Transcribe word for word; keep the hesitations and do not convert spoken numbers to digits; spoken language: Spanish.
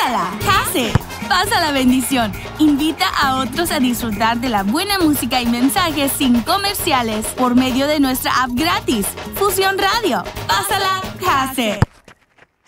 Pásala, Case. Pasa la bendición. Invita a otros a disfrutar de la buena música y mensajes sin comerciales por medio de nuestra app gratis, Fusión Radio. Pásala, Case.